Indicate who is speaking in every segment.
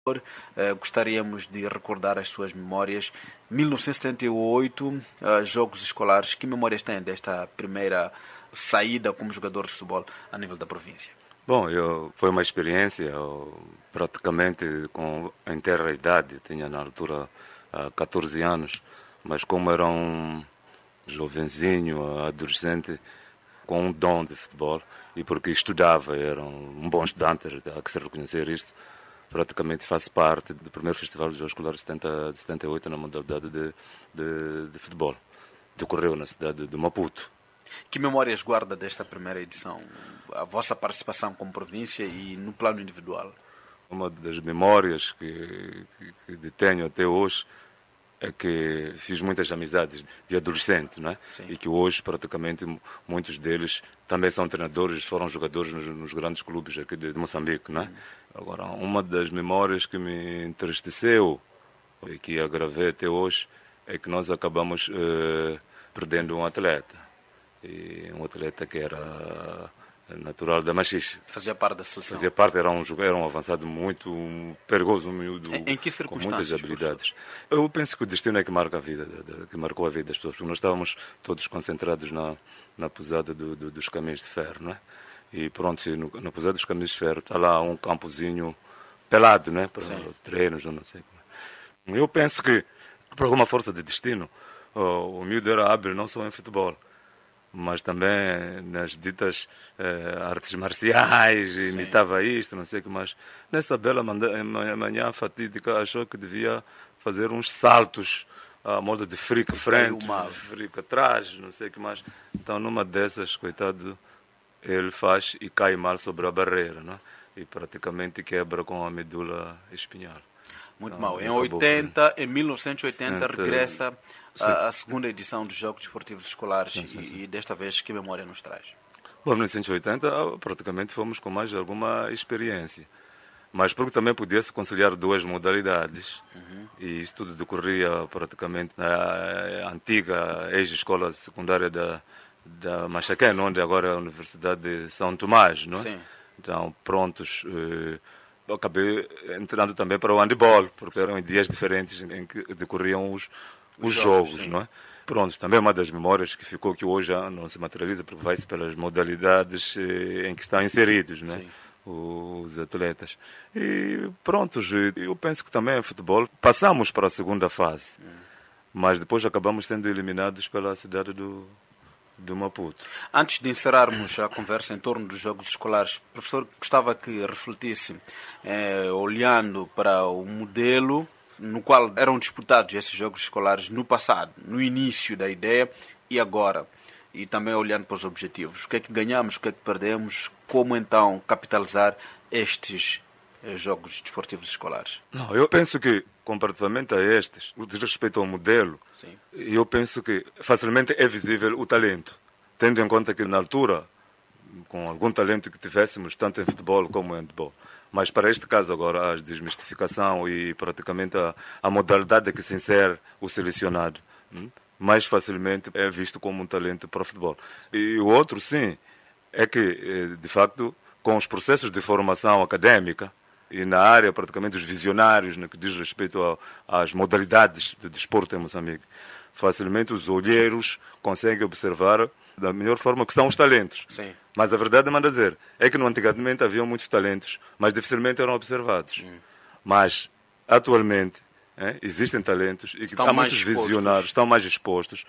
Speaker 1: Gostaríamos de recordar as suas memórias. 1978, Jogos Escolares. Que memórias tem desta primeira saída como jogador de futebol a nível da província?
Speaker 2: Bom, foi uma experiência praticamente com a inteira idade. Eu tinha na altura 14 anos, mas como era um jovenzinho, adolescente, com um dom de futebol, e porque estudava, era um bom estudante, há que se reconhecer isto, praticamente faço parte do primeiro Festival de Jogos Escolares de 78 na modalidade de futebol. Decorreu na cidade de Maputo.
Speaker 1: Que memórias guarda desta primeira edição? A vossa participação como província e no plano individual?
Speaker 2: Uma das memórias que detenho até hoje é que fiz muitas amizades de adolescente, não é?
Speaker 1: Sim.
Speaker 2: E que hoje praticamente muitos deles também são treinadores, foram jogadores nos grandes clubes aqui de Moçambique, não é? Agora, uma das memórias que me entristeceu e que agravei até hoje é que nós acabamos perdendo um atleta. E um atleta que era natural da Machixe.
Speaker 1: Fazia parte da seleção.
Speaker 2: Fazia parte, era um avançado muito perigoso, um miúdo
Speaker 1: Em que
Speaker 2: com
Speaker 1: circunstâncias,
Speaker 2: muitas habilidades. Eu penso que o destino é que marca a vida, que marcou a vida das pessoas, porque nós estávamos todos concentrados na pousada dos caminhos de ferro, não é? E pronto, na pousada dos caminhos de ferro está lá um campozinho pelado, né, para treinos, ou não sei como. Eu penso que, por alguma força de destino, o miúdo era hábil não só em futebol, mas também nas ditas artes marciais, imitava isto, não sei o que mais. Nessa bela manhã fatídica, achou que devia fazer uns saltos à moda de frico frente, frico atrás, não sei o que mais. Então, numa dessas, coitado, ele faz e cai mal sobre a barreira, não é? E praticamente quebra com a medula espinhal.
Speaker 1: Muito
Speaker 2: Então,
Speaker 1: mal. Em 1980, regressa a segunda edição dos Jogos Desportivos Escolares e desta vez que memória nos traz?
Speaker 2: Bom, em 1980 praticamente fomos com mais alguma experiência, mas porque também podia-se conciliar duas modalidades e isso tudo decorria praticamente na antiga ex-escola secundária da Machaquén, onde agora é a Universidade de São Tomás, não é?
Speaker 1: Sim.
Speaker 2: Então, prontos, acabei entrando também para o handball, porque eram em dias diferentes em que decorriam os jogos, não é? Pronto, também é uma das memórias que ficou, que hoje não se materializa, porque vai-se pelas modalidades em que estão inseridos, não é? Os atletas. E prontos, eu penso que também em futebol passamos para a segunda fase, mas depois acabamos sendo eliminados pela cidade do Maputo.
Speaker 1: Antes de encerrarmos a conversa em torno dos Jogos Escolares, professor, gostava que refletisse, olhando para o modelo no qual eram disputados esses Jogos Escolares no passado, no início da ideia e agora, e também olhando para os objetivos. O que é que ganhamos, o que é que perdemos, como então capitalizar estes Jogos Desportivos Escolares?
Speaker 2: Não, eu penso que, comparativamente a estes, o de respeito ao modelo, eu penso que facilmente é visível o talento, tendo em conta que na altura, com algum talento que tivéssemos, tanto em futebol como em handball. Mas para este caso agora, a desmistificação e praticamente a modalidade a que se insere o selecionado, mais facilmente é visto como um talento para o futebol. E o outro, sim, é que, de facto, com os processos de formação académica e na área praticamente dos visionários, no que diz respeito às modalidades de desporto em Moçambique, facilmente os olheiros conseguem observar da melhor forma que são os talentos.
Speaker 1: Sim.
Speaker 2: Mas a verdade manda dizer é que antigamente havia muitos talentos, mas dificilmente eram observados. Mas atualmente existem talentos e
Speaker 1: Estão
Speaker 2: há
Speaker 1: mais
Speaker 2: muitos
Speaker 1: expostos.
Speaker 2: visionários, estão mais expostos.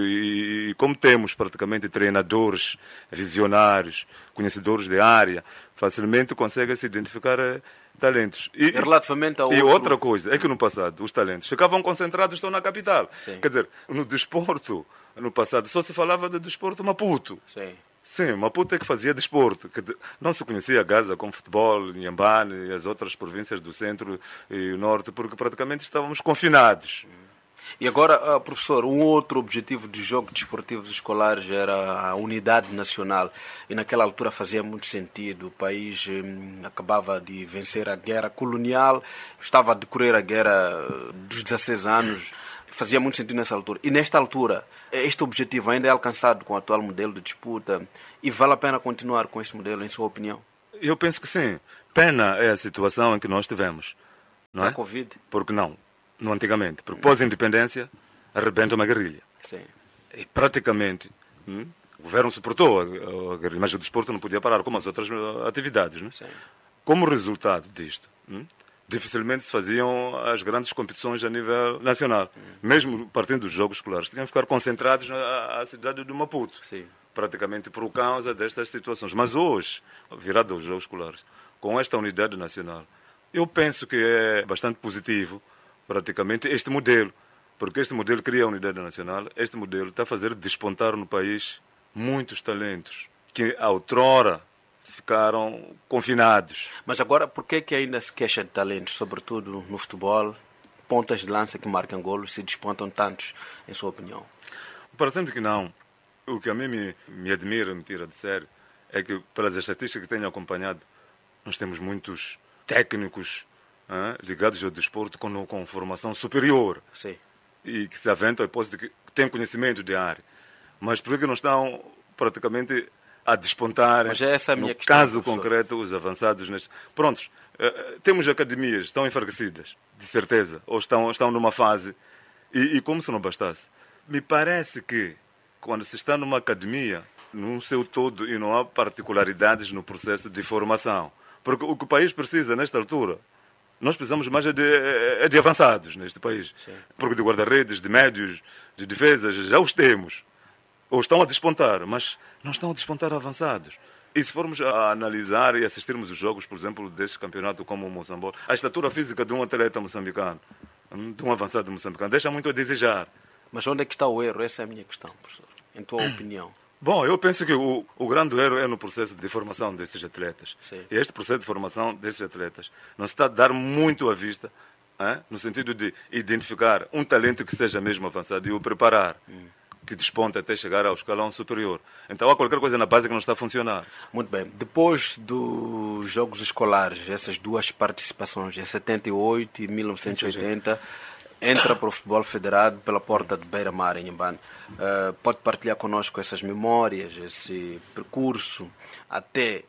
Speaker 2: E como temos praticamente treinadores, visionários, conhecedores de área, facilmente conseguem-se identificar talentos.
Speaker 1: E relativamente a
Speaker 2: E outra coisa é que no passado os talentos ficavam concentrados, estão na capital.
Speaker 1: Sim.
Speaker 2: Quer dizer, no desporto, no passado só se falava de desporto Maputo. Sim, Maputo é que fazia desporto. Não se conhecia Gaza como futebol, Inhambane e as outras províncias do centro e o norte, porque praticamente estávamos confinados.
Speaker 1: E agora, professor, um outro objetivo dos Jogos Desportivos Escolares era a unidade nacional. E naquela altura fazia muito sentido. O país acabava de vencer a guerra colonial, estava a decorrer a guerra dos 16 anos. Fazia muito sentido nessa altura. E nesta altura, este objetivo ainda é alcançado com o atual modelo de disputa e vale a pena continuar com este modelo, em sua opinião?
Speaker 2: Eu penso que sim. Pena é a situação em que nós tivemos. não é?
Speaker 1: A Covid?
Speaker 2: Porque não antigamente. Porque pós-independência arrebenta uma guerrilha.
Speaker 1: Sim.
Speaker 2: E praticamente o governo suportou a guerrilha, mas o desporto não podia parar, como as outras atividades. Não é?
Speaker 1: Sim.
Speaker 2: Como resultado disto, dificilmente se faziam as grandes competições a nível nacional. Mesmo partindo dos jogos escolares, tinham que ficar concentrados na cidade de Maputo.
Speaker 1: Sim.
Speaker 2: Praticamente por causa destas situações. Mas hoje, virado aos jogos escolares, com esta unidade nacional, eu penso que é bastante positivo, praticamente, este modelo. Porque este modelo cria a unidade nacional, este modelo está a fazer despontar no país muitos talentos que outrora ficaram confinados.
Speaker 1: Mas agora, por que ainda se queixa de talentos, sobretudo no futebol? Pontas de lança que marcam golos se despontam tantos, em sua opinião?
Speaker 2: Parecendo que não. O que a mim me admira, me tira de sério, é que, pelas estatísticas que tenho acompanhado, nós temos muitos técnicos ligados ao desporto com formação superior.
Speaker 1: Sim.
Speaker 2: E que se aventam a hipótese de que têm conhecimento de área. Mas por que não estão praticamente a despontar,
Speaker 1: mas essa é a minha questão,
Speaker 2: caso
Speaker 1: professor.
Speaker 2: concreto, os avançados neste... Prontos, temos academias, estão enfraquecidas, de certeza, ou estão numa fase, e como se não bastasse. Me parece que, quando se está numa academia, no seu todo, e não há particularidades no processo de formação, porque o que o país precisa, nesta altura, nós precisamos mais de avançados neste país.
Speaker 1: Sim.
Speaker 2: Porque de guarda-redes, de médios, de defesas, já os temos. Ou estão a despontar, mas não estão a despontar avançados. E se formos a analisar e assistirmos os jogos, por exemplo, deste campeonato como o Moçambique, a estatura física de um atleta moçambicano, de um avançado moçambicano, deixa muito a desejar.
Speaker 1: Mas onde é que está o erro? Essa é a minha questão, professor. Em tua opinião.
Speaker 2: Bom, eu penso que o grande erro é no processo de formação desses atletas.
Speaker 1: Sim.
Speaker 2: E este processo de formação desses atletas não se está a dar muito à vista, no sentido de identificar um talento que seja mesmo avançado e o preparar, que desponte até chegar ao escalão superior. Então há qualquer coisa na base que não está a funcionar.
Speaker 1: Muito bem. Depois dos Jogos Escolares, essas duas participações, em 78 e 1980... entra para o futebol federado pela porta de Beira-Mar, em Inhambane. Pode partilhar connosco essas memórias, esse percurso até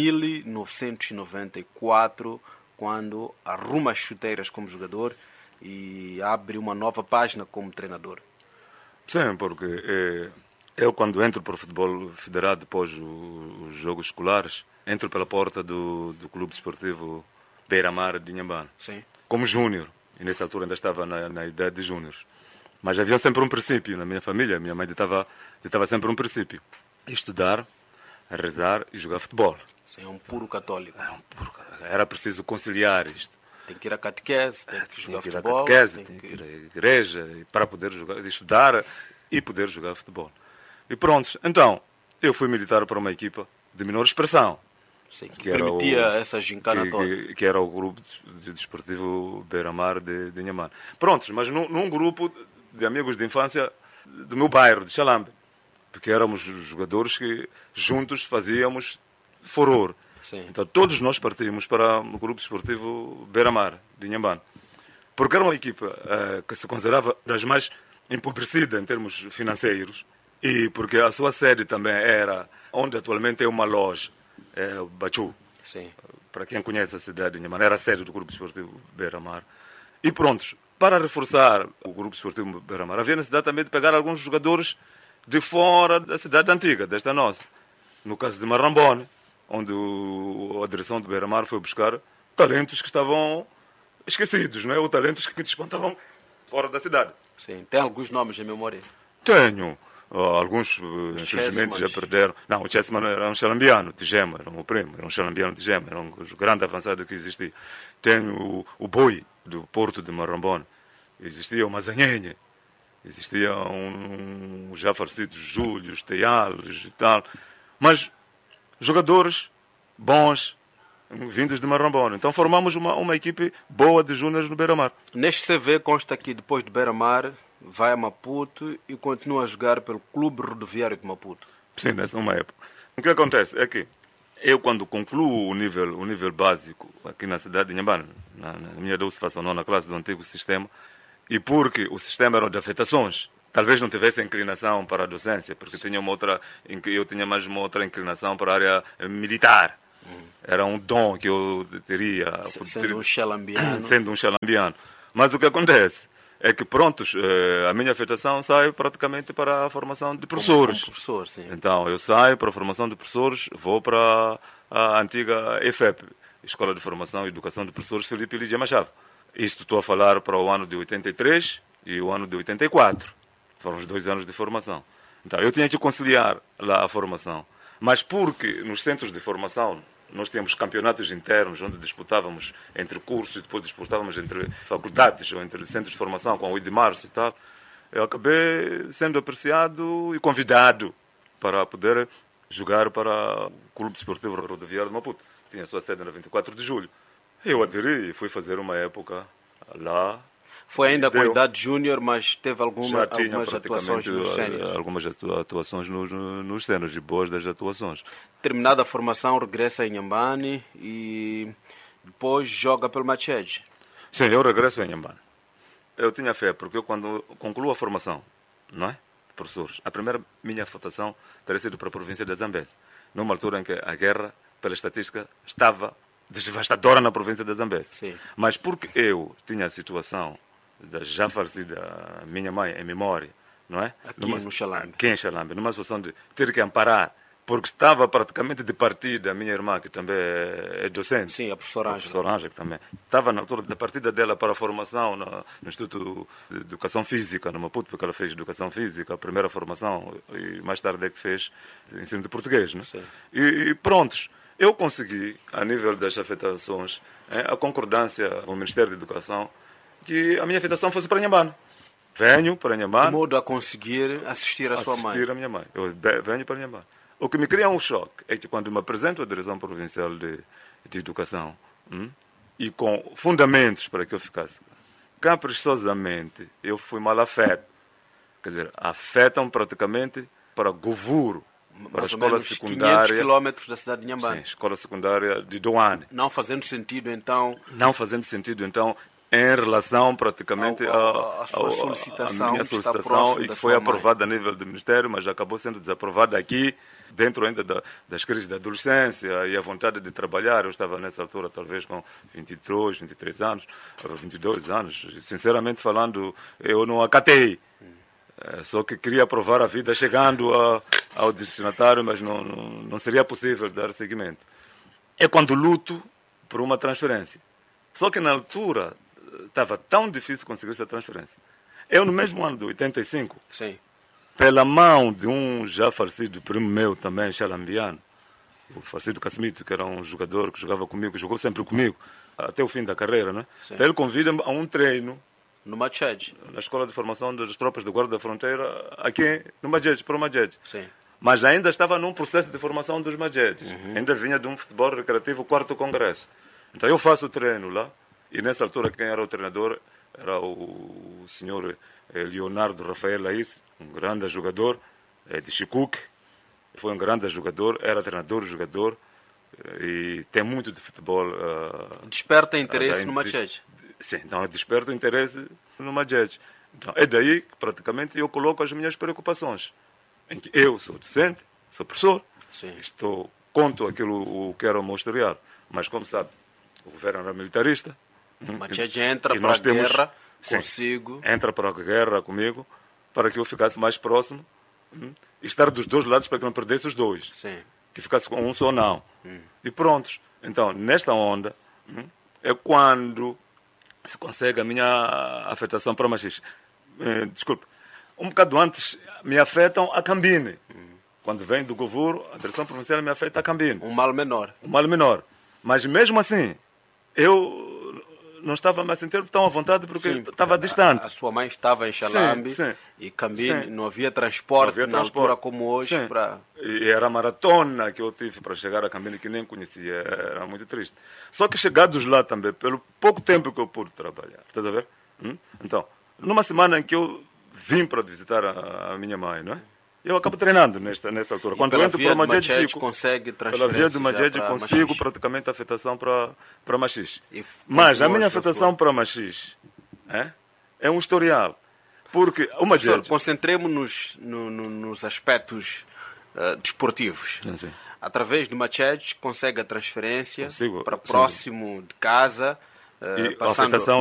Speaker 1: 1994, quando arruma as chuteiras como jogador e abre uma nova página como treinador.
Speaker 2: Sim, porque eu quando entro para o futebol federado depois os jogos escolares, entro pela porta do Clube Desportivo Beira-Mar de Inhambane.
Speaker 1: Sim.
Speaker 2: Como júnior. E nessa altura ainda estava na idade de júniores. Mas havia sempre um princípio na minha família. Minha mãe ditava sempre um princípio. Estudar, rezar e jogar futebol.
Speaker 1: Sim, é um puro católico.
Speaker 2: Era preciso conciliar isto.
Speaker 1: Tem que ir à catequese, tem que jogar
Speaker 2: Tem que ir à
Speaker 1: futebol.
Speaker 2: catequese, tem que ir à igreja para poder estudar e poder jogar futebol. E pronto. Então, eu fui militar para uma equipa de menor expressão.
Speaker 1: Sim, que permitia essa gincana toda.
Speaker 2: Que era o grupo de desportivo Beira-Mar de Inhambane. Prontos, mas num grupo de amigos de infância do meu bairro, de Xalambe. Porque éramos jogadores que juntos fazíamos furor.
Speaker 1: Sim.
Speaker 2: Então todos nós partimos para o grupo desportivo Beira-Mar de Inhambane. Porque era uma equipa que se considerava das mais empobrecidas em termos financeiros. E porque a sua sede também era onde atualmente é uma loja. É o Bachu.
Speaker 1: Sim.
Speaker 2: Para quem conhece a cidade de Inhambane, era a sede do Grupo Esportivo Beira-Mar. E prontos, para reforçar o Grupo Esportivo Beira-Mar, havia necessidade também de pegar alguns jogadores de fora da cidade antiga, desta nossa. No caso de Marrambone, onde a direção do Beira-Mar foi buscar talentos que estavam esquecidos, não é? Ou talentos que despontavam fora da cidade.
Speaker 1: Sim. Tem alguns nomes em memória?
Speaker 2: Tenho. Alguns, infelizmente, já perderam. Não, o Chessman era um xalambiano de Gema, era um primo, era um xalambiano de Gema, era um grande avançado que existia. Tenho o Boi, do Porto de Marrambone. Existia o Mazanhenha, existia um já falecido Júlio, Teiales e tal. Mas jogadores bons, vindos de Marrambone. Então formamos uma equipe boa de júniores no Beira-Mar.
Speaker 1: Neste CV consta que depois de Beira-Mar vai a Maputo e continua a jogar pelo Clube Rodoviário de Maputo.
Speaker 2: Sim, nessa uma época. O que acontece é que eu, quando concluo o nível básico aqui na cidade de Inhambane, na minha 12ª classe do antigo sistema, e porque o sistema era de afetações, talvez não tivesse inclinação para a docência, porque eu tinha mais uma outra inclinação para a área militar. Era um dom que eu teria.
Speaker 1: Sendo um xalambiano.
Speaker 2: Sendo um xalambiano. Mas o que acontece é que, prontos, a minha afetação sai praticamente para a formação de professores.
Speaker 1: Como professor, sim.
Speaker 2: Então, eu saio para a formação de professores, vou para a antiga EFEP, Escola de Formação e Educação de Professores Filipe Lídia Machado. Isto estou a falar para o ano de 83 e o ano de 84. Foram os 2 anos de formação. Então, eu tinha que conciliar lá a formação. Mas porque nos centros de formação nós tínhamos campeonatos internos onde disputávamos entre cursos e depois disputávamos entre faculdades ou entre centros de formação com o 8 de março e tal, eu acabei sendo apreciado e convidado para poder jogar para o Clube Desportivo Rodoviário de Maputo. Tinha sua sede na 24 de julho. Eu aderi e fui fazer uma época lá.
Speaker 1: Foi ainda com a idade júnior, mas teve
Speaker 2: Já tinha
Speaker 1: algumas atuações no sénior.
Speaker 2: algumas atuações nos séniores e boas das atuações.
Speaker 1: Terminada a formação, regressa em Inhambane e depois joga pelo Machete.
Speaker 2: Sim, eu regresso em Inhambane. Eu tinha fé, porque eu quando concluo a formação, não é? De professores, a primeira minha votação teria sido para a província da Zambésia, numa altura em que a guerra, pela estatística, estava devastadora na província da Zambésia.
Speaker 1: Sim.
Speaker 2: Mas porque eu tinha a situação da já falecida minha mãe em memória, não é?
Speaker 1: Aqui no Xalambe.
Speaker 2: Aqui em Xalambe, numa situação de ter que amparar, porque estava praticamente de partida a minha irmã, que também é docente.
Speaker 1: Sim, a professora Ângela.
Speaker 2: A professora Ângela, que também. Estava na altura da partida dela para a formação no Instituto de Educação Física, no Maputo, porque ela fez Educação Física, a primeira formação, e mais tarde é que fez ensino de português, não é?
Speaker 1: Sim.
Speaker 2: E prontos. Eu consegui, a nível das afetações, a concordância com o Ministério da Educação, que a minha afetação fosse para Inhambane. Venho para Inhambane.
Speaker 1: De modo a conseguir assistir a sua mãe.
Speaker 2: Assistir a minha mãe. Eu venho para Inhambane. O que me cria um choque é que quando me apresento à Direção Provincial de Educação e com fundamentos para que eu ficasse, caprichosamente eu fui mal afeto. Quer dizer, afetam praticamente para Govuro, para a escola secundária.
Speaker 1: 500 quilómetros da cidade de Inhambane.
Speaker 2: Sim, escola secundária de Doane.
Speaker 1: Não fazendo sentido, então,
Speaker 2: Em relação praticamente
Speaker 1: a sua solicitação,
Speaker 2: a minha
Speaker 1: que está
Speaker 2: solicitação
Speaker 1: próximo
Speaker 2: e
Speaker 1: da
Speaker 2: que foi
Speaker 1: sua mãe.
Speaker 2: aprovada a nível do Ministério, mas acabou sendo desaprovada aqui, dentro ainda das crises da adolescência e a vontade de trabalhar. Eu estava nessa altura talvez com 22, 23 anos, 22 anos. Sinceramente falando, eu não acatei. Só que queria aprovar a vida chegando ao destinatário, mas não seria possível dar seguimento. É quando luto por uma transferência. Só que na altura estava tão difícil conseguir essa transferência. Eu, no mesmo ano de 85,
Speaker 1: sim,
Speaker 2: pela mão de um já falecido primo meu também, xalambiano, o falecido Casimito, que era um jogador que jogava comigo, jogou sempre comigo, até o fim da carreira, né? Então, ele convida-me a um treino
Speaker 1: no Machete.
Speaker 2: na Escola de Formação das Tropas de Guarda da Fronteira, aqui no Majete, para o Majete.
Speaker 1: Sim.
Speaker 2: Mas ainda estava num processo de formação dos Majetes. Ainda vinha de um futebol recreativo, 4º Congresso. Então eu faço o treino lá, e nessa altura quem era o treinador era o senhor Leonardo Rafael Laís, um grande jogador de Chicuque. Foi um grande jogador, era treinador, jogador, e tem muito de futebol.
Speaker 1: Desperta interesse no Machete.
Speaker 2: Sim, então desperta interesse no Majete. Então é daí que praticamente eu coloco as minhas preocupações. Em que eu sou docente, sou professor,
Speaker 1: Sim.
Speaker 2: conto aquilo que era o meu historial. Mas como sabe, o governo era militarista.
Speaker 1: O Machete entra
Speaker 2: e
Speaker 1: para a guerra
Speaker 2: sim,
Speaker 1: consigo.
Speaker 2: Entra para a guerra comigo, para que eu ficasse mais próximo e estar dos dois lados para que não perdesse os dois.
Speaker 1: Sim.
Speaker 2: Que ficasse com um só não. E prontos. Então, nesta onda, é quando se consegue a minha afetação para machista. Desculpe. Um bocado antes, me afetam a Cambine. Quando vem do Govuro, a direção provincial me afeta a Cambine.
Speaker 1: Um mal menor.
Speaker 2: Um mal menor. Mas mesmo assim, eu não estava mais a sentir tão à vontade porque estava distante.
Speaker 1: A sua mãe estava em Xalambe e Cambine, não havia transporte na altura como hoje.
Speaker 2: E era a maratona que eu tive para chegar a Cambine, que nem conhecia. Era muito triste. Só que chegados lá também, pelo pouco tempo que eu pude trabalhar. Estás a ver? Então, numa semana em que eu vim para visitar a minha mãe, não é? Eu acabo treinando nessa altura. Quando eu entro para o Majete, pela via do Majete consigo praticamente a afetação para Machis. Mas a minha afetação para Machis é um historial. Porque o Majete...
Speaker 1: Concentremos-nos nos aspectos desportivos.
Speaker 2: Sim.
Speaker 1: Através do Machete consegue a transferência
Speaker 2: Consigo,
Speaker 1: para
Speaker 2: sim.
Speaker 1: próximo de casa.
Speaker 2: E a
Speaker 1: Passando,
Speaker 2: aceitação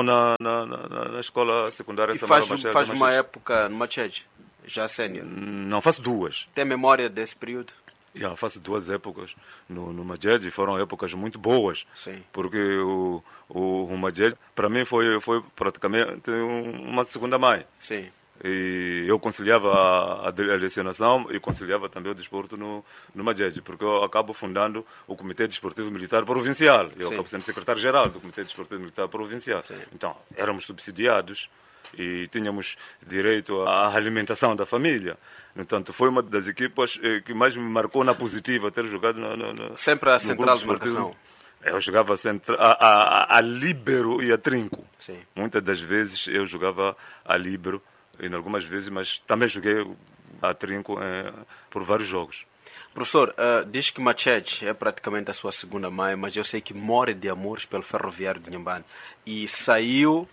Speaker 2: na escola secundária
Speaker 1: e
Speaker 2: Samara
Speaker 1: faz,
Speaker 2: Machel
Speaker 1: faz
Speaker 2: de
Speaker 1: uma
Speaker 2: Machete.
Speaker 1: época no Machete, já sénior.
Speaker 2: Não, faço duas.
Speaker 1: Tem memória desse período?
Speaker 2: Faço duas épocas no Madrid e foram épocas muito boas.
Speaker 1: Sim.
Speaker 2: Porque o Madrid, para mim, foi praticamente uma segunda mãe.
Speaker 1: Sim.
Speaker 2: E eu conciliava a lecionação e conciliava também o desporto no Madrid, porque eu acabo fundando o Comitê Desportivo Militar Provincial. Eu
Speaker 1: Sim.
Speaker 2: acabo sendo secretário-geral do Comitê Desportivo Militar Provincial.
Speaker 1: Sim.
Speaker 2: Então, éramos subsidiados e tínhamos direito à alimentação da família. No entanto, foi uma das equipas que mais me marcou na positiva ter jogado
Speaker 1: Sempre a
Speaker 2: no
Speaker 1: central de
Speaker 2: grupo desportivo.
Speaker 1: marcação.
Speaker 2: Eu jogava a líbero e a trinco.
Speaker 1: Sim.
Speaker 2: Muitas das vezes eu jogava a líbero, em algumas vezes, mas também joguei a trinco por vários jogos.
Speaker 1: Professor, diz que Machete é praticamente a sua segunda mãe, mas eu sei que morre de amores pelo Ferroviário de Inhambane. E saiu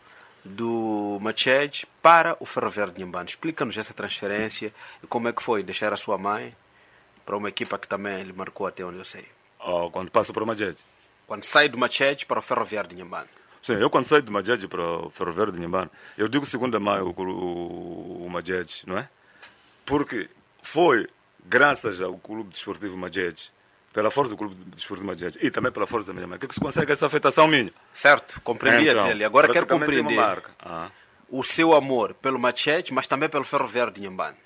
Speaker 1: do Machete para o Ferroviário de Inhambane. Explica-nos essa transferência e como é que foi deixar a sua mãe para uma equipa que também lhe marcou até onde eu sei.
Speaker 2: Quando passo para o Madrid.
Speaker 1: Quando sai do Machete para o Ferroviário de Inhambane.
Speaker 2: Sim, eu quando saio do Madrid para o Ferroviário de Inhambane, eu digo segunda mãe o Madrid, não é? Porque foi graças ao Clube Desportivo Madrid, pela força do Clube Desportivo Madrid e também pela força da minha mãe, que se consegue essa afetação minha.
Speaker 1: Certo, compreendi
Speaker 2: Então,
Speaker 1: dele. Agora quero
Speaker 2: praticamente
Speaker 1: compreender
Speaker 2: uma marca.
Speaker 1: o seu amor pelo Machete, mas também pelo Ferroviário de Inhambane.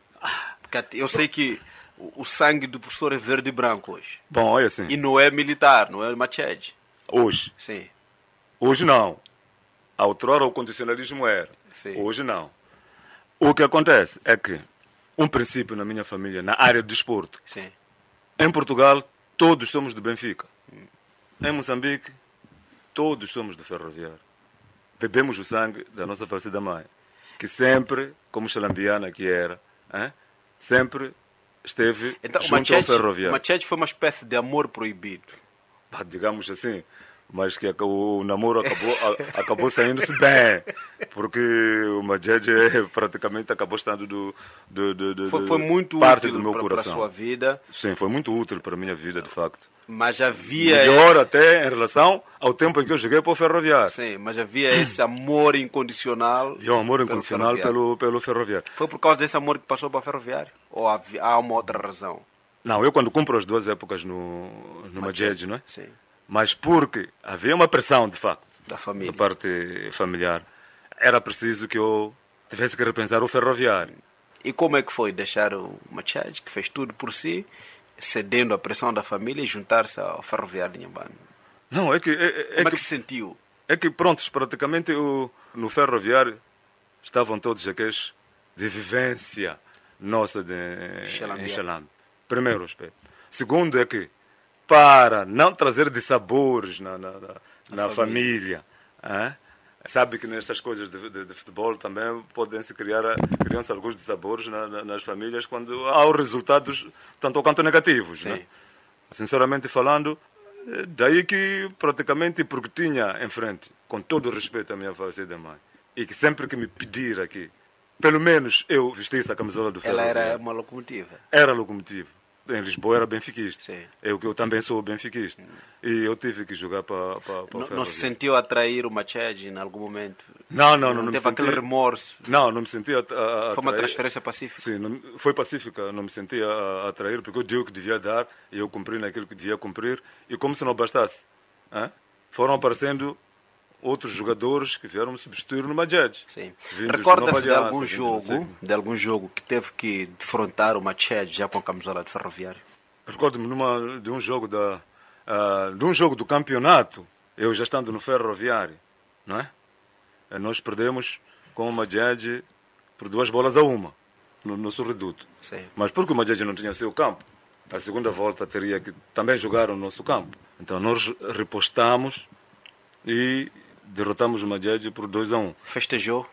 Speaker 1: Porque eu sei que o sangue do professor é verde e branco hoje.
Speaker 2: Bom, olha assim,
Speaker 1: E não é militar, não é Machete.
Speaker 2: hoje
Speaker 1: Sim,
Speaker 2: não. Outrora o condicionalismo era.
Speaker 1: Sim.
Speaker 2: Hoje não. O que acontece é que um princípio na minha família, na área do desporto,
Speaker 1: sim.
Speaker 2: em Portugal todos somos do Benfica. Em Moçambique todos somos do Ferroviário. Bebemos o sangue da nossa falecida mãe, que sempre, como xalambiana que era, sempre esteve
Speaker 1: Então,
Speaker 2: junto ao Ferroviário.
Speaker 1: o Machete foi uma espécie de amor proibido.
Speaker 2: Digamos assim, mas que o namoro acabou saindo-se bem, porque o Madrid praticamente acabou estando
Speaker 1: Foi muito
Speaker 2: parte
Speaker 1: útil
Speaker 2: do meu
Speaker 1: para a
Speaker 2: coração.
Speaker 1: sua vida,
Speaker 2: Sim, foi muito útil para a minha vida, de facto.
Speaker 1: mas havia
Speaker 2: Melhor até em relação ao tempo em que eu joguei para o Ferroviário.
Speaker 1: sim, mas havia esse amor incondicional.
Speaker 2: E um amor
Speaker 1: pelo
Speaker 2: incondicional
Speaker 1: Ferroviário.
Speaker 2: pelo Ferroviário.
Speaker 1: Foi por causa desse amor que passou para o Ferroviário? Ou há uma outra razão?
Speaker 2: Não, eu quando cumpro as duas épocas no Madrid, não é?
Speaker 1: Sim,
Speaker 2: Mas porque havia uma pressão, de facto,
Speaker 1: da família.
Speaker 2: da parte familiar, era preciso que eu tivesse que repensar o Ferroviário.
Speaker 1: E como é que foi deixar o Machete, que fez tudo por si, cedendo à pressão da família e juntar-se ao Ferroviário de Inhambane?
Speaker 2: Não, é que
Speaker 1: Como é que se sentiu?
Speaker 2: prontos, praticamente no Ferroviário estavam todos aqueles de vivência nossa em Xalambe. Primeiro aspecto. Segundo é que, para não trazer dissabores na família, sabe que nestas coisas de futebol também criam-se alguns dissabores nas famílias quando há os resultados tanto ou quanto negativos.
Speaker 1: Sim.
Speaker 2: Né? Sinceramente falando, daí que praticamente porque tinha em frente, com todo o respeito à minha falecida mãe, e que sempre que me pedir aqui, pelo menos eu vestisse a camisola do
Speaker 1: Ela
Speaker 2: Ferroviário.
Speaker 1: era uma locomotiva.
Speaker 2: Era locomotivo. Em Lisboa era benfiquista.
Speaker 1: Sim.
Speaker 2: Eu também sou benfiquista. E eu tive que jogar para o
Speaker 1: Não
Speaker 2: Ferroviário.
Speaker 1: se sentiu atrair o Machete em algum momento?
Speaker 2: Não me
Speaker 1: teve
Speaker 2: senti...
Speaker 1: aquele remorso?
Speaker 2: Não me senti a
Speaker 1: Foi uma
Speaker 2: atrair.
Speaker 1: transferência pacífica?
Speaker 2: Sim, foi pacífica. Não me senti a atrair, porque eu dei o que devia dar e eu cumpri naquilo que devia cumprir. E como se não bastasse, foram aparecendo outros jogadores que vieram me substituir no Madrid.
Speaker 1: Sim.
Speaker 2: Vindos
Speaker 1: Recorda-se
Speaker 2: de Nova Aliança,
Speaker 1: de algum jogo que teve que defrontar o Machete já com a camisola de Ferroviário?
Speaker 2: Recordo-me de um jogo do campeonato, eu já estando no Ferroviário, não é? Nós perdemos com o Madrid por 2-1 no nosso reduto.
Speaker 1: Sim.
Speaker 2: Mas porque o Madrid não tinha seu campo, a segunda volta teria que também jogar no nosso campo. Então nós repostamos e derrotamos o Madrid por 2-1.
Speaker 1: Festejou?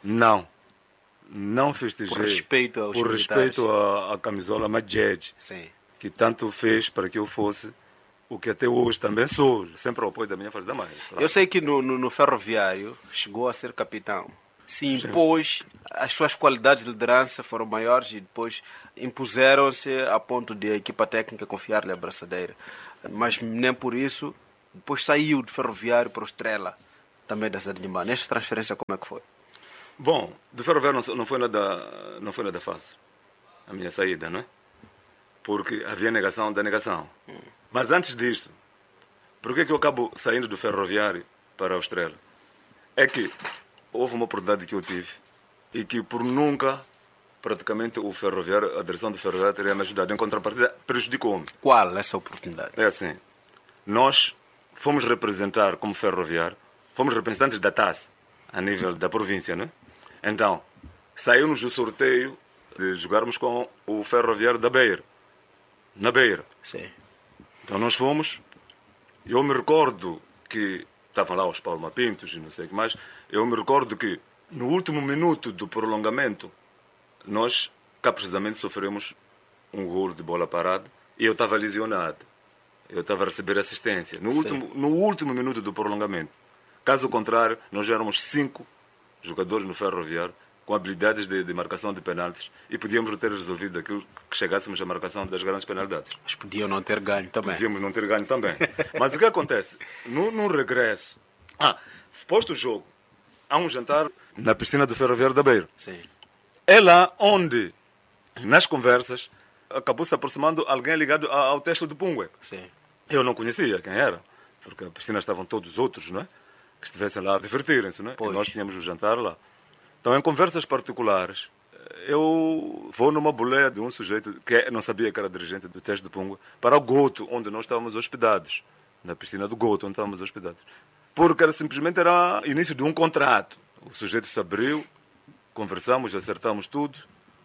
Speaker 2: Não festejei.
Speaker 1: Por respeito aos
Speaker 2: Por
Speaker 1: militares.
Speaker 2: respeito à camisola Madrid,
Speaker 1: Sim.
Speaker 2: que tanto fez para que eu fosse o que até hoje também sou, sempre ao apoio da minha falecida mãe. Claro.
Speaker 1: Eu sei que no Ferroviário chegou a ser capitão. se impôs, as suas qualidades de liderança foram maiores e depois impuseram-se a ponto de a equipa técnica confiar-lhe a braçadeira. Mas nem por isso, depois saiu de Ferroviário para o Estrela, também da cidade de Inhambane. Esta transferência como é que foi?
Speaker 2: Bom, do Ferroviário não foi nada fácil a minha saída, não é? Porque havia negação da negação. Mas antes disto, por que eu acabo saindo do Ferroviário para o Estrela? É que houve uma oportunidade que eu tive e que por nunca, praticamente, o Ferroviário, a direção do Ferroviário teria me ajudado. Em contrapartida, prejudicou-me.
Speaker 1: Qual essa oportunidade?
Speaker 2: É assim, nós fomos representar como Ferroviário, fomos representantes da TAS, a nível da província, não é? Então, saiu-nos o sorteio de jogarmos com o Ferroviário da Beira, na Beira.
Speaker 1: Sim.
Speaker 2: Então nós fomos, eu me recordo que estavam lá os Palmapintos e não sei o que mais, eu me recordo que no último minuto do prolongamento, nós, cá precisamente, sofremos um golo de bola parada e eu estava lesionado. Eu estava a receber assistência. No último minuto do prolongamento. Caso contrário, nós éramos 5 jogadores no Ferroviário com habilidades de marcação de penaltis e podíamos ter resolvido aquilo que chegássemos à marcação das grandes penalidades.
Speaker 1: Mas podiam não ter ganho também.
Speaker 2: Podíamos não ter ganho também. Mas o que acontece? No regresso, posto o jogo, há um jantar na piscina do Ferroviário da Beira.
Speaker 1: Sim.
Speaker 2: É lá onde, nas conversas, acabou se aproximando alguém ligado ao texto do Pungue.
Speaker 1: Sim.
Speaker 2: Eu não conhecia quem era, porque na piscina estavam todos os outros, não é? Que estivessem lá a divertirem-se, não é? E nós tínhamos o jantar lá. Então, em conversas particulares, eu vou numa boleia de um sujeito que não sabia que era dirigente do texto do Pungue para o Goto, onde nós estávamos hospedados. Na piscina do Goto, onde estávamos hospedados. Porque simplesmente era início de um contrato. O sujeito se abriu, conversamos, acertamos tudo.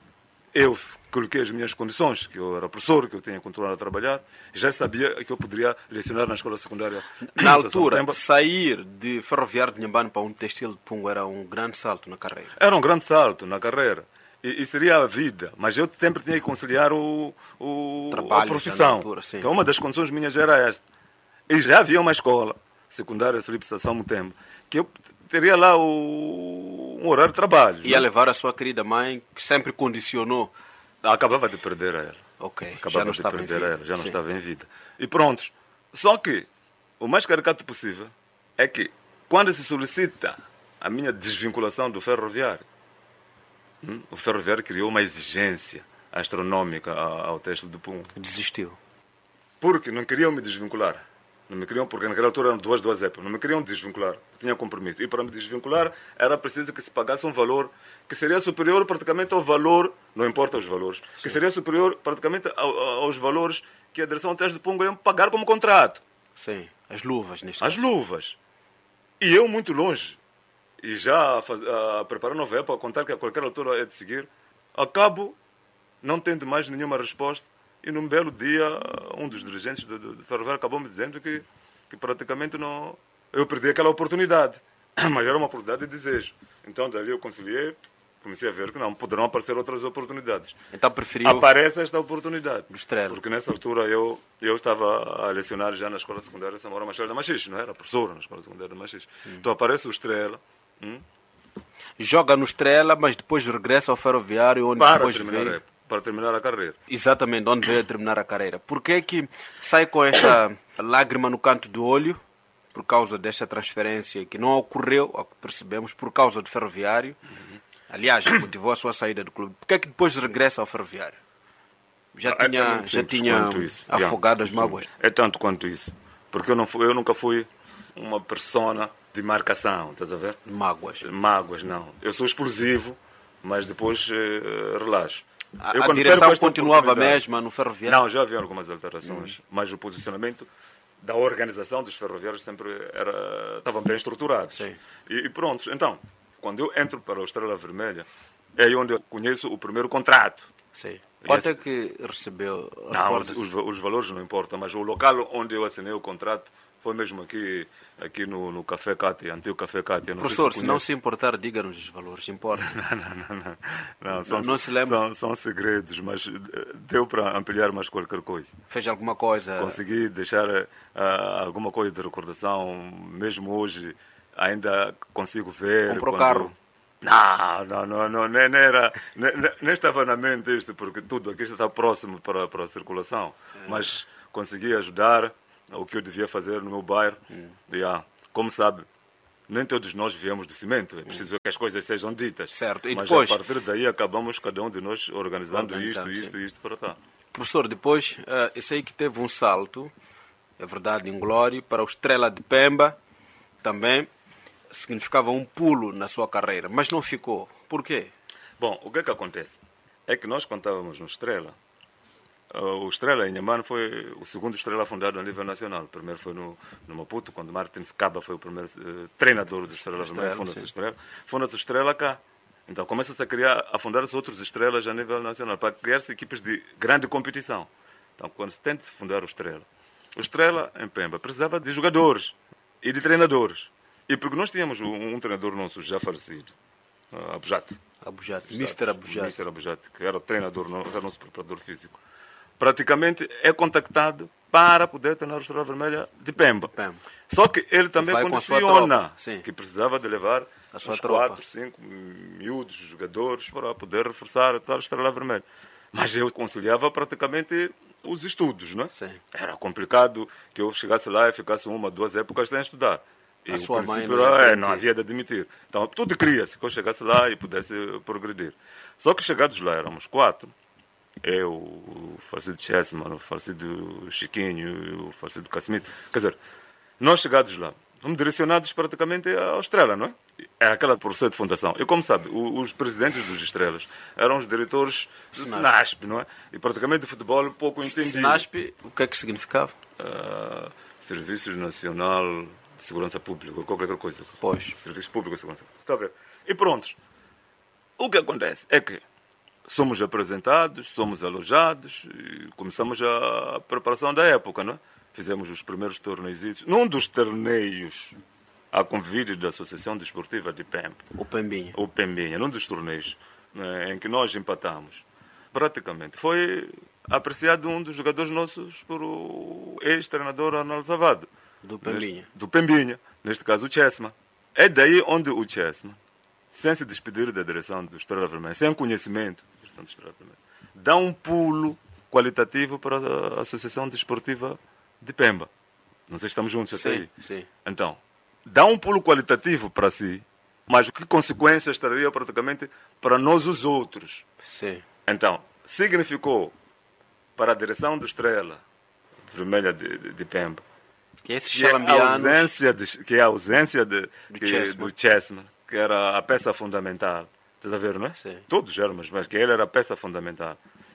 Speaker 2: Eu coloquei as minhas condições, que eu era professor, que eu tinha que continuar a trabalhar. Já sabia que eu poderia lecionar na escola secundária.
Speaker 1: Na altura, sair de Ferroviário de Inhambane para um textil de Pungo era um grande salto na carreira.
Speaker 2: Era um grande salto na carreira. E seria a vida. Mas eu sempre tinha que conciliar a profissão.
Speaker 1: Altura,
Speaker 2: então uma das condições minhas era esta. E já havia uma escola secundária, Filipe Sassão Mutembo, que eu teria lá um horário de trabalho.
Speaker 1: Ia levar a sua querida mãe, que sempre condicionou.
Speaker 2: Acabava de perder a ela.
Speaker 1: Ok,
Speaker 2: já não estava em vida. Já não estava em vida. E pronto. Só que o mais caricato possível é que quando se solicita a minha desvinculação do Ferroviário, o Ferroviário criou uma exigência astronómica ao texto do Pum.
Speaker 1: Desistiu.
Speaker 2: Porque não queriam me desvincular. Não me queriam, porque naquela altura eram duas épocas. Não me queriam desvincular. Tinha compromisso. E para me desvincular era preciso que se pagasse um valor que seria superior praticamente ao valor, não importa os valores, que seria superior praticamente aos valores que a direção do do Pungo ia pagar como contrato.
Speaker 1: Sim, as luvas neste
Speaker 2: caso. As luvas. E eu muito longe. E já a preparar uma época, a contar que a qualquer altura é de seguir, acabo não tendo mais nenhuma resposta. E num belo dia, um dos dirigentes do Ferroviário acabou me dizendo que praticamente não... Eu perdi aquela oportunidade. Mas era uma oportunidade de desejo. Então, dali eu conciliei, comecei a ver que não, poderão aparecer outras oportunidades.
Speaker 1: Então preferiu...
Speaker 2: Aparece esta oportunidade.
Speaker 1: Do Estrela.
Speaker 2: Porque nessa altura eu estava a lecionar já na Escola Secundária Samora Machado da Machixe, não era? Professor na Escola Secundária da Machixe. Então aparece o Estrela.
Speaker 1: Joga no Estrela, mas depois regressa ao Ferroviário, onde depois veio...
Speaker 2: Para terminar a carreira.
Speaker 1: Exatamente, onde veio a terminar a carreira. Por que é que sai com esta lágrima no canto do olho, por causa desta transferência que não ocorreu, ao que percebemos, por causa do Ferroviário? Aliás, motivou a sua saída do clube. Por que é que depois regressa ao Ferroviário? Já tinha afogado as mágoas?
Speaker 2: É tanto quanto isso. Porque eu nunca fui uma persona de marcação, estás a ver?
Speaker 1: Mágoas.
Speaker 2: Mágoas, não. Eu sou explosivo, mas depois relaxo.
Speaker 1: A direção continuava a mesma no Ferroviário?
Speaker 2: Não, já havia algumas alterações, mas o posicionamento da organização dos ferroviários sempre estava bem estruturado.
Speaker 1: Sim.
Speaker 2: E pronto, então, quando eu entro para o Estrela Vermelha, é aí onde eu conheço o primeiro contrato.
Speaker 1: Sim. Quanto é que recebeu?
Speaker 2: Não, os valores não importam, mas o local onde eu assinei o contrato foi mesmo aqui no Café Cátia, antigo Café Cátia.
Speaker 1: Professor, se não se importar, diga-nos os valores, importa.
Speaker 2: Não se lembra? São segredos, mas deu para ampliar mais qualquer coisa.
Speaker 1: Fez alguma coisa?
Speaker 2: Consegui deixar alguma coisa de recordação, mesmo hoje ainda consigo ver.
Speaker 1: Comprou carro?
Speaker 2: Não, nem estava na mente isto, porque tudo aqui está próximo para a circulação. Mas consegui ajudar o que eu devia fazer no meu bairro. Como sabe, nem todos nós viemos do cimento, é preciso que as coisas sejam ditas.
Speaker 1: Certo. E
Speaker 2: mas
Speaker 1: depois,
Speaker 2: a partir daí acabamos cada um de nós organizando isto para cá.
Speaker 1: professor, depois, eu sei que teve um salto, é verdade, inglório, para o Estrela de Pemba, também significava um pulo na sua carreira, mas não ficou. Por quê?
Speaker 2: Bom, o que é que acontece? É que nós, quando estávamos no Estrela, o Estrela em Inhambane foi o segundo Estrela fundado a nível nacional. O primeiro foi no Maputo, quando Martin Scaba foi o primeiro treinador do Estrela Vermelha. Funda-se Estrela cá. Então começa-se a fundar-se outros Estrelas a nível nacional, para criar-se equipes de grande competição. Então, quando se tenta fundar o Estrela em Pemba precisava de jogadores e de treinadores. E porque nós tínhamos um treinador nosso já falecido, Abujate.
Speaker 1: Mr.
Speaker 2: Abujate, que era o treinador, era o nosso preparador físico. Praticamente é contactado para poder treinar o Estrela Vermelha de Pemba. Só que ele também condiciona que precisava de levar
Speaker 1: a sua
Speaker 2: uns
Speaker 1: tropa.
Speaker 2: 4, 5 miúdos, jogadores, para poder reforçar a tal Estrela Vermelha. Mas eu conciliava praticamente os estudos, não é?
Speaker 1: Sim.
Speaker 2: Era complicado que eu chegasse lá e ficasse 1, 2 épocas sem estudar. E
Speaker 1: a sua mãe
Speaker 2: não havia de admitir. Então, tudo queria-se que eu chegasse lá e pudesse progredir. Só que chegados lá, éramos 4. Eu, o falecido Chessman, o falecido Chiquinho, o falecido Casimiro. Quer dizer, nós chegados lá, fomos direcionados praticamente ao Estrela, não é? Era aquela processo de fundação. E como sabe, os presidentes dos Estrelas eram os diretores do SNASP, não é? E praticamente de futebol pouco entendido.
Speaker 1: SNASP, o que é que significava?
Speaker 2: Serviços Nacional de Segurança Pública, qualquer coisa.
Speaker 1: Pois.
Speaker 2: Serviços Públicos de Segurança Pública. Está a ver? E pronto. O que acontece é que somos apresentados, somos alojados e começamos a preparação da época, não é? Fizemos os primeiros torneios. Num dos torneios, a convite da Associação Desportiva de Pemba.
Speaker 1: O
Speaker 2: Pembinha, num dos torneios em que nós empatamos. Praticamente foi apreciado um dos jogadores nossos por o ex-treinador Arnaldo Savado. Do Pembinha. Neste caso, o Chessman. É daí onde o Chessman, sem se despedir da direção do Estrela Vermelha, sem conhecimento da direção do Estrela Vermelha, dá um pulo qualitativo para a Associação Desportiva de Pemba. Não sei se estamos juntos até aí.
Speaker 1: Sim.
Speaker 2: Então, dá um pulo qualitativo para si, mas que consequências traria praticamente para nós os outros?
Speaker 1: Sim.
Speaker 2: Então, significou para a direção do Estrela Vermelha de Pemba
Speaker 1: que
Speaker 2: é a ausência do Chessman, que era a peça fundamental. Estás a ver, não é?
Speaker 1: Sim.
Speaker 2: Todos éramos, mas que ele era a peça fundamental.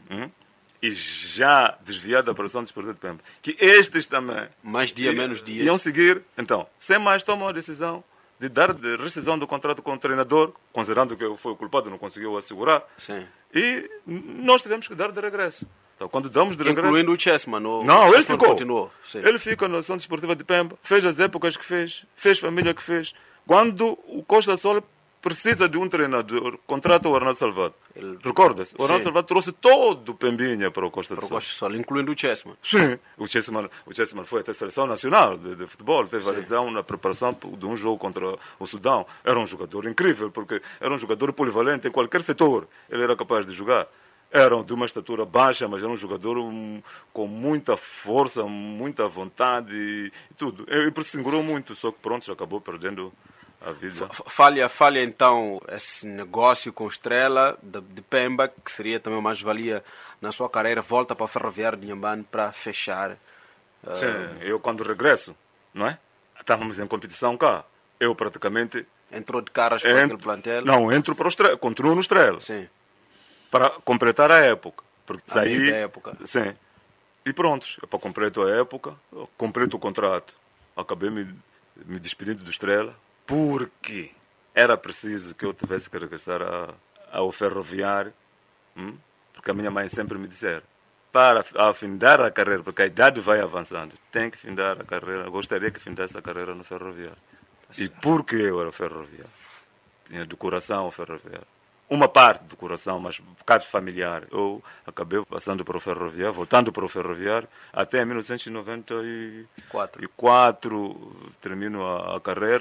Speaker 2: E já desviado da operação desportiva de Pemba. Que estes também...
Speaker 1: Mais dia, menos dia.
Speaker 2: Iam seguir. Então, sem mais, tomam a decisão de dar de rescisão do contrato com o treinador, considerando que foi o culpado, não conseguiu assegurar.
Speaker 1: Sim.
Speaker 2: E nós tivemos que dar de regresso. Então, quando damos de regresso...
Speaker 1: Incluindo o Chessman.
Speaker 2: Não, ele ficou.
Speaker 1: Continuou. Sim.
Speaker 2: Ele fica na Associação Desportiva de Pemba, fez as épocas que fez família que fez. Quando o Costa Sol precisa de um treinador, contrata o Arnaldo Salvador. Recorda-se? O Arnaldo Salvador trouxe todo o Pembinha para o Costa
Speaker 1: Sol. Incluindo o Chessman.
Speaker 2: Sim. O Chessman foi até a seleção nacional de futebol. Teve a lesão na preparação de um jogo contra o Sudão. Era um jogador incrível, porque era um jogador polivalente em qualquer setor. Ele era capaz de jogar. Era de uma estatura baixa, mas era um jogador com muita força, muita vontade e tudo. E por isso se segurou muito, só que pronto, já acabou perdendo a vida.
Speaker 1: Falha então esse negócio com Estrela de Pemba, que seria também uma mais-valia na sua carreira, volta para a Ferroviária de Inhambane para fechar.
Speaker 2: Sim, eu quando regresso, não é? Estávamos em competição cá. Eu praticamente...
Speaker 1: Entrou de caras para aquele plantel?
Speaker 2: Não, entro para o Estrela, continuo no Estrela.
Speaker 1: Sim.
Speaker 2: Para completar a época. Porque saí...
Speaker 1: da época.
Speaker 2: Sim. E pronto, para completar a época, completo o contrato. Acabei me despedindo do Estrela, porque era preciso que eu tivesse que regressar ao Ferroviário, porque a minha mãe sempre me disse, para afindar a carreira, porque a idade vai avançando, tem que findar a carreira, gostaria que findasse a carreira no Ferroviário. E porque eu era ferroviário? Tinha do coração o Ferroviário. Uma parte do coração, mas um bocado familiar. Eu acabei passando para o Ferroviário, voltando para o Ferroviário, até 1994 termino a carreira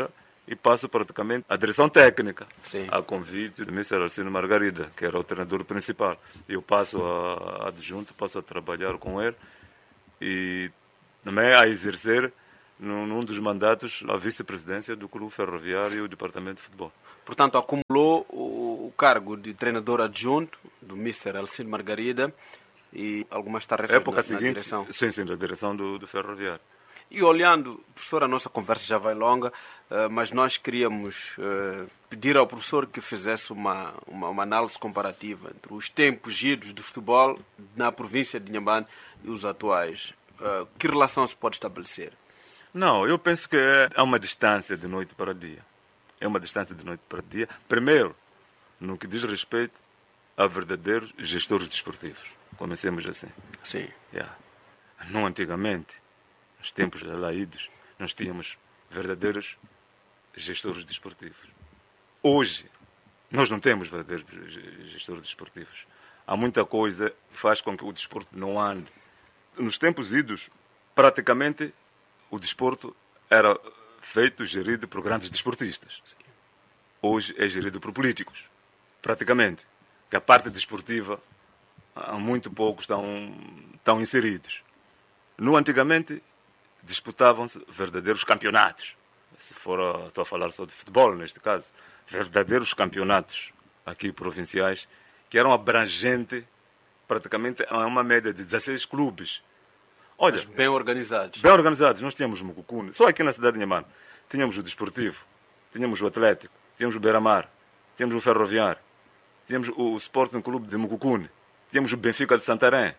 Speaker 2: e passo praticamente à direção técnica,
Speaker 1: Sim.
Speaker 2: a convite do Mr. Alcino Margarida, que era o treinador principal. Eu passo a adjunto, passo a trabalhar com ele e também a exercer num dos mandatos a vice-presidência do Clube Ferroviário e o Departamento de Futebol.
Speaker 1: Portanto, acumulou o cargo de treinador adjunto do Mr. Alcino Margarida e algumas tarefas
Speaker 2: Época
Speaker 1: na
Speaker 2: seguinte,
Speaker 1: direção.
Speaker 2: sim, da direção do Ferroviário.
Speaker 1: E olhando, professor, a nossa conversa já vai longa, mas nós queríamos pedir ao professor que fizesse uma análise comparativa entre os tempos idos do futebol na província de Inhambane e os atuais. Que relação se pode estabelecer?
Speaker 2: Não, eu penso que há uma distância de noite para dia. É uma distância de noite para dia. Primeiro, no que diz respeito a verdadeiros gestores desportivos. Comecemos assim.
Speaker 1: Sim.
Speaker 2: Yeah. Não antigamente, nos tempos laídos, nós tínhamos verdadeiros gestores desportivos. Hoje, nós não temos verdadeiros gestores desportivos. Há muita coisa que faz com que o desporto não ande. Nos tempos idos, praticamente, o desporto era feito, gerido por grandes desportistas. Hoje é gerido por políticos, praticamente. Que a parte desportiva, há muito poucos estão inseridos. No antigamente, disputavam-se verdadeiros campeonatos. Estou a falar só de futebol, neste caso. Verdadeiros campeonatos aqui provinciais, que eram abrangentes, praticamente a uma média de 16 clubes. Olha,
Speaker 1: Mas bem organizados.
Speaker 2: Bem organizados. Nós tínhamos o Mucucune. Só aqui na cidade de Inhambane. Tínhamos o Desportivo, tínhamos o Atlético, tínhamos o Beira-Mar, tínhamos o Ferroviário, tínhamos o Sporting Clube de Mucucune, tínhamos o Benfica de Santarém.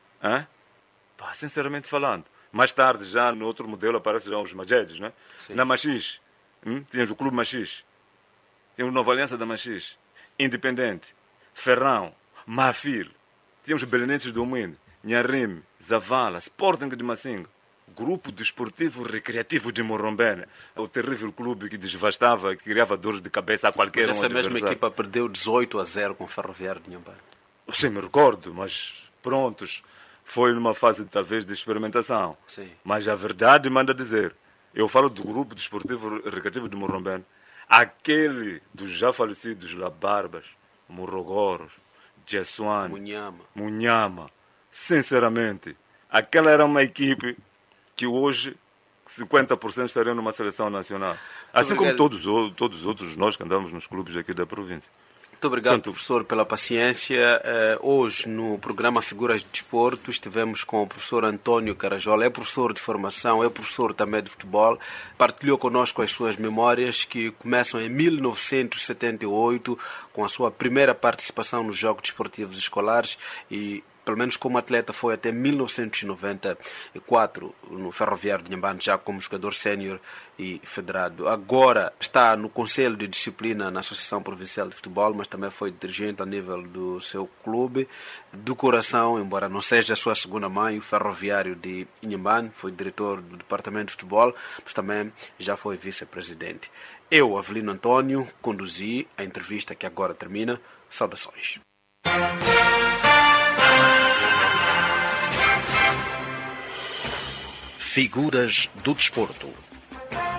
Speaker 2: Sinceramente falando. Mais tarde, já no outro modelo, aparecem já os Majedes, né? Na Machis, tínhamos o Clube Machis, tínhamos Nova Aliança da Machis, Independente, Ferrão, Mafir, tínhamos Belenenses do Moinho, Nharime, Zavala, Sporting de Massinga, Grupo Desportivo Recreativo de Morrombene, o terrível clube que desvastava, que criava dores de cabeça a qualquer
Speaker 1: Mas essa mesma
Speaker 2: adversário.
Speaker 1: equipa perdeu 18-0 com o Ferroviário de Inhambane.
Speaker 2: Sim, me recordo, mas prontos. Foi numa fase, talvez, de experimentação.
Speaker 1: Sim.
Speaker 2: Mas a verdade manda dizer. Eu falo do Grupo Desportivo Recreativo de Morrombene. Aquele dos já falecidos Labarbas, Morrogoros, Jessuane, Munhama. Sinceramente, aquela era uma equipe que hoje 50% estariam numa seleção nacional. Assim como todos os outros nós que andamos nos clubes aqui da província.
Speaker 1: Muito obrigado, professor, pela paciência. Hoje, no programa Figuras de Desporto, estivemos com o professor António Carajola. É professor de formação, é professor também de futebol. Partilhou conosco as suas memórias, que começam em 1978, com a sua primeira participação nos Jogos Desportivos Escolares e, pelo menos como atleta, foi até 1994 no Ferroviário de Inhambane, já como jogador sénior e federado. Agora está no Conselho de Disciplina na Associação Provincial de Futebol, mas também foi dirigente a nível do seu clube do coração, embora não seja a sua segunda mãe, o Ferroviário de Inhambane. Foi diretor do Departamento de Futebol, mas também já foi vice-presidente. Eu, Avelino António, conduzi a entrevista que agora termina. Saudações.
Speaker 3: Figuras do Desporto.